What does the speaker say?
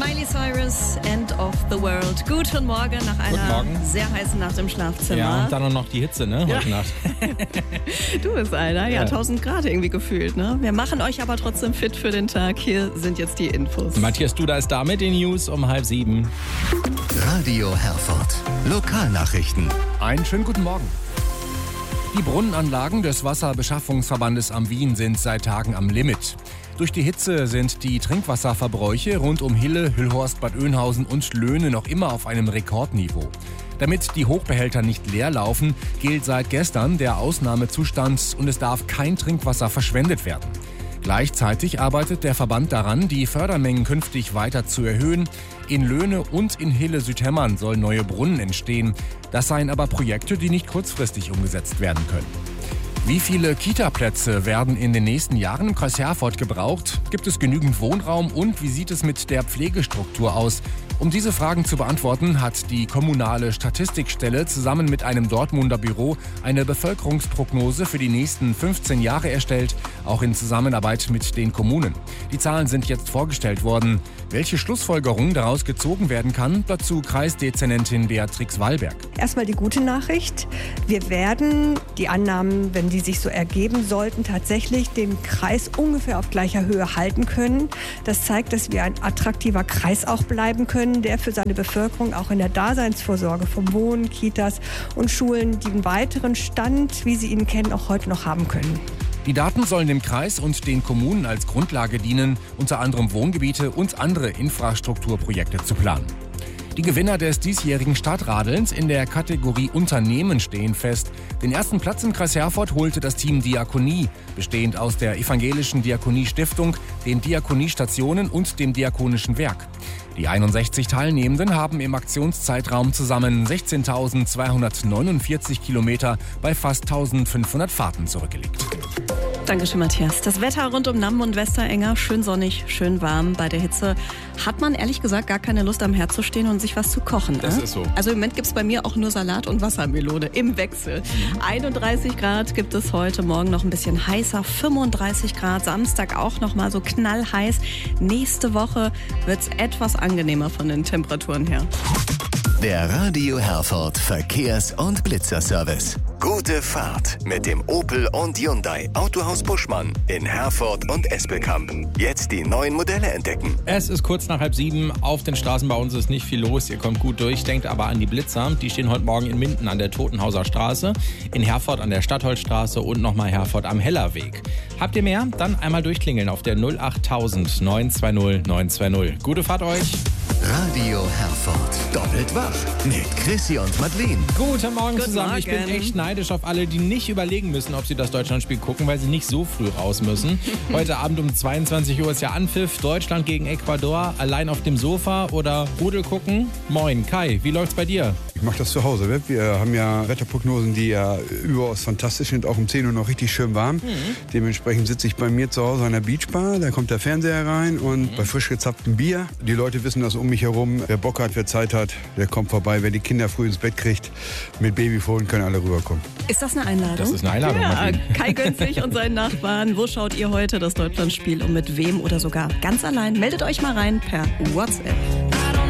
Miley Cyrus, End of the World. Guten Morgen nach einer sehr heißen Nacht im Schlafzimmer. Ja, und dann auch noch die Hitze, ne? Heute Nacht. Du bist einer, ja, 1000 Grad irgendwie gefühlt, ne? Wir machen euch aber trotzdem fit für den Tag. Hier sind jetzt die Infos. Matthias Duda ist da mit den News um 6:30. Radio Herford. Lokalnachrichten. Einen schönen guten Morgen. Die Brunnenanlagen des Wasserbeschaffungsverbandes am Wien sind seit Tagen am Limit. Durch die Hitze sind die Trinkwasserverbräuche rund um Hille, Hüllhorst, Bad Oeynhausen und Löhne noch immer auf einem Rekordniveau. Damit die Hochbehälter nicht leer laufen, gilt seit gestern der Ausnahmezustand und es darf kein Trinkwasser verschwendet werden. Gleichzeitig arbeitet der Verband daran, die Fördermengen künftig weiter zu erhöhen. In Löhne und in Hille-Südhemmern sollen neue Brunnen entstehen. Das seien aber Projekte, die nicht kurzfristig umgesetzt werden können. Wie viele Kita-Plätze werden in den nächsten Jahren im Kreis Herford gebraucht? Gibt es genügend Wohnraum und wie sieht es mit der Pflegestruktur aus? Um diese Fragen zu beantworten, hat die kommunale Statistikstelle zusammen mit einem Dortmunder Büro eine Bevölkerungsprognose für die nächsten 15 Jahre erstellt, auch in Zusammenarbeit mit den Kommunen. Die Zahlen sind jetzt vorgestellt worden. Welche Schlussfolgerung daraus gezogen werden kann, dazu Kreisdezernentin Beatrix Wallberg. Erstmal die gute Nachricht. Wir werden die Annahmen, wenn die sich so ergeben sollten, tatsächlich den Kreis ungefähr auf gleicher Höhe halten können. Das zeigt, dass wir ein attraktiver Kreis auch bleiben können, der für seine Bevölkerung auch in der Daseinsvorsorge vom Wohnen, Kitas und Schulen den weiteren Stand, wie sie ihn kennen, auch heute noch haben können. Die Daten sollen dem Kreis und den Kommunen als Grundlage dienen, unter anderem Wohngebiete und andere Infrastrukturprojekte zu planen. Die Gewinner des diesjährigen Stadtradelns in der Kategorie Unternehmen stehen fest. Den ersten Platz im Kreis Herford holte das Team Diakonie, bestehend aus der Evangelischen Diakonie-Stiftung, den Diakoniestationen und dem Diakonischen Werk. Die 61 Teilnehmenden haben im Aktionszeitraum zusammen 16.249 Kilometer bei fast 1.500 Fahrten zurückgelegt. Dankeschön, Matthias. Das Wetter rund um Namm und Westerenger, schön sonnig, schön warm. Bei der Hitze hat man ehrlich gesagt gar keine Lust, am Herd zu stehen und sich was zu kochen. Das ist so. Also im Moment gibt es bei mir auch nur Salat und Wassermelone im Wechsel. 31 Grad gibt es heute, morgen noch ein bisschen heißer, 35 Grad, Samstag auch noch mal so knallheiß. Nächste Woche wird es etwas angenehmer von den Temperaturen her. Der Radio Herford Verkehrs- und Blitzerservice. Gute Fahrt mit dem Opel und Hyundai Autohaus Buschmann in Herford und Espelkamp. Jetzt die neuen Modelle entdecken. Es ist kurz nach 6:30. Auf den Straßen bei uns ist nicht viel los. Ihr kommt gut durch. Denkt aber an die Blitzer. Die stehen heute Morgen in Minden an der Totenhauser Straße, in Herford an der Stadtholzstraße und nochmal Herford am Hellerweg. Habt ihr mehr? Dann einmal durchklingeln auf der 08000 920 920. Gute Fahrt euch. Radio Herford. Doppelt wach mit Chrissy und Madeleine. Guten Morgen Guten zusammen. Ich bin Morgen. echt neidisch auf alle, die nicht überlegen müssen, ob sie das Deutschlandspiel gucken, weil sie nicht so früh raus müssen. Heute Abend um 22 Uhr ist ja Anpfiff. Deutschland gegen Ecuador. Allein auf dem Sofa oder Rudel gucken? Moin, Kai, wie läuft's bei dir? Ich mache das zu Hause. Wir haben ja Wetterprognosen, die ja überaus fantastisch sind, auch um 10 Uhr noch richtig schön warm. Dementsprechend sitze ich bei mir zu Hause an der Beachbar, da kommt der Fernseher rein und bei frisch gezapftem Bier. Die Leute wissen das um mich herum. Wer Bock hat, wer Zeit hat, der kommt vorbei. Wer die Kinder früh ins Bett kriegt, mit Babyfohlen können alle rüberkommen. Ist das eine Einladung? Das ist eine Einladung, Ja, Martin. Kai gönnt sich und seinen Nachbarn. Wo schaut ihr heute das Deutschlandspiel und mit wem oder sogar ganz allein? Meldet euch mal rein per WhatsApp.